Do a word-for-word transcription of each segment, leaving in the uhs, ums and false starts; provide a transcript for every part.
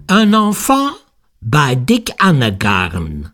Un enfant by Dick Annegarn.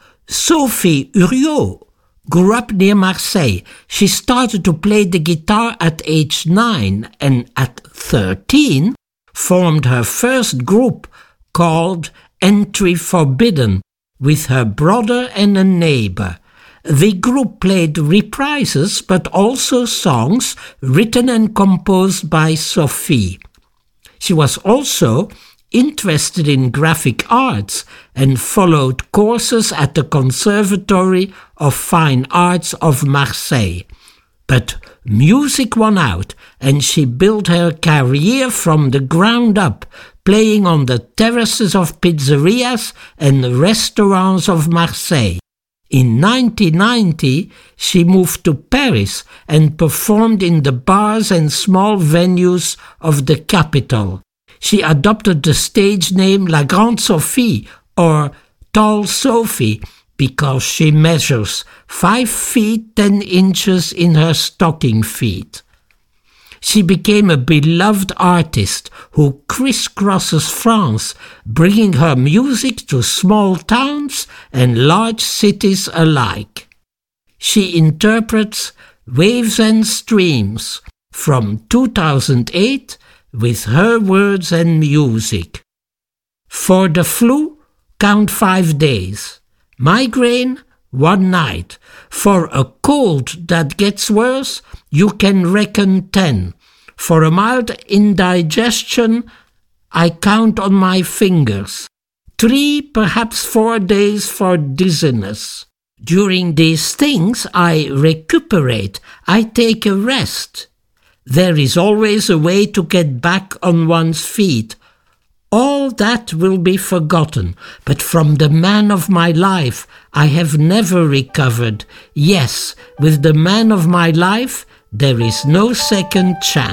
Sophie Uriot grew up near Marseille. She started to play the guitar at age nine and at thirteen formed her first group called Entry Forbidden with her brother and a neighbor. The group played reprises but also songs written and composed by Sophie. She was also interested in graphic arts and followed courses at the Conservatory of Fine Arts of Marseille. But music won out, and she built her career from the ground up, playing on the terraces of pizzerias and restaurants of Marseille. In nineteen ninety, she moved to Paris and performed in the bars and small venues of the capital. She adopted the stage name La Grande Sophie, or Tall Sophie, because she measures five feet ten inches in her stocking feet. She became a beloved artist who crisscrosses France, bringing her music to small towns and large cities alike. She interprets Waves and Streams from two thousand eight with her words and music. For the flu, count five days. Migraine, one night. For a cold that gets worse, you can reckon ten. For a mild indigestion, I count on my fingers. Three, perhaps four days for dizziness. During these things, I recuperate. I take a rest. There is always a way to get back on one's feet. All that will be forgotten, but from the man of my life I have never recovered. Yes, with the man of my life there is no second chance.